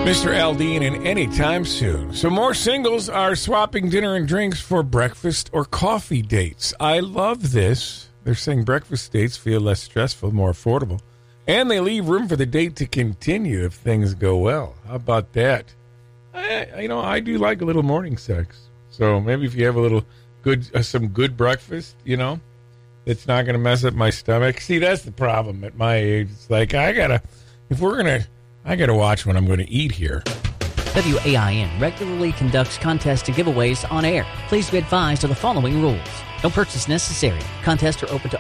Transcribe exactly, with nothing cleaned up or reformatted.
Mister Aldine and anytime soon. So more singles are swapping dinner and drinks for breakfast or coffee dates. I love this. They're saying breakfast dates feel less stressful, more affordable, and they leave room for the date to continue if things go well. How about that? I, you know, I do like a little morning sex. So maybe if you have a little good, uh, some good breakfast, you know, it's not going to mess up my stomach. See, that's the problem at my age. It's like, I got to, if we're going to, I got to watch what I'm going to eat here. W A I N regularly conducts contests and giveaways on air. Please be advised of the following rules. No purchase necessary. Contests are open to